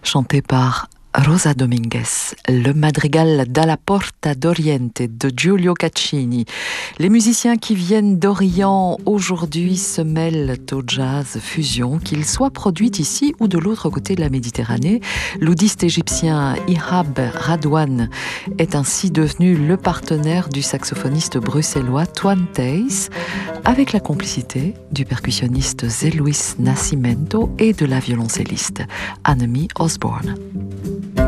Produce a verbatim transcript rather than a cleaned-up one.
chanté par Rosa Dominguez, le madrigal Dalla Porta d'Oriente de Giulio Caccini. Les musiciens qui viennent d'Orient aujourd'hui se mêlent au jazz fusion, qu'ils soient produits ici ou de l'autre côté de la Méditerranée. L'oudiste égyptien Ihab Radwan est ainsi devenu le partenaire du saxophoniste bruxellois Toine Thijs, avec la complicité du percussionniste Zé Luis Nascimento et de la violoncelliste Annemie Osborne.